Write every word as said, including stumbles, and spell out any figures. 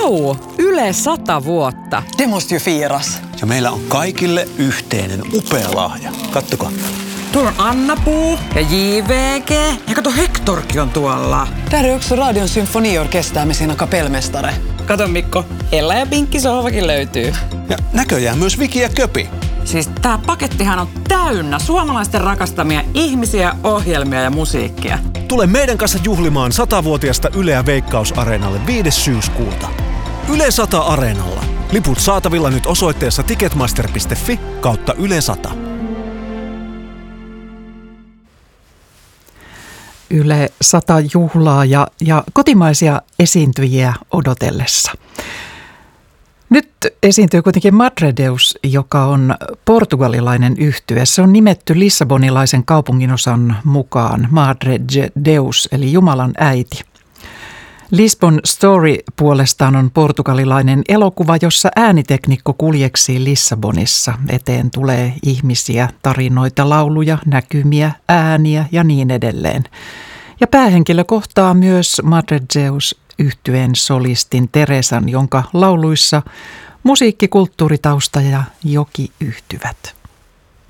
Vau! Yle sata vuotta. Det måste ju firas. Ja meillä on kaikille yhteinen upea lahja. Kattokaa. Tuolla on Anna-Puu ja J V G. Ja kato, Hectorkin on tuolla. Där är också Radion symfoniorkester med sina kapellmästare. Kato Mikko, Ella ja Pinkki sohvakin löytyy. Ja näköjään myös Viki ja Köpi. Siis tää pakettihan on täynnä suomalaisten rakastamia ihmisiä, ohjelmia ja musiikkia. Tule meidän kanssa juhlimaan satavuotiasta Yleä Veikkaus-areenalle viides syyskuuta. Yle sata Areenalla. Liput saatavilla nyt osoitteessa ticketmaster piste fi kautta Yle sata. Yle sata juhlaa ja, ja kotimaisia esiintyjiä odotellessa. Nyt esiintyy kuitenkin Madre Deus, joka on portugalilainen yhtye. Se on nimetty lissabonilaisen kaupunginosan mukaan Madre Deus, eli Jumalan äiti. Lisbon Story puolestaan on portugalilainen elokuva, jossa ääniteknikko kuljeksii Lissabonissa. Eteen tulee ihmisiä, tarinoita, lauluja, näkymiä, ääniä ja niin edelleen. Ja päähenkilö kohtaa myös Madre Deus -yhtyeen solistin Teresan, jonka lauluissa musiikki, kulttuuritausta ja joki yhtyvät.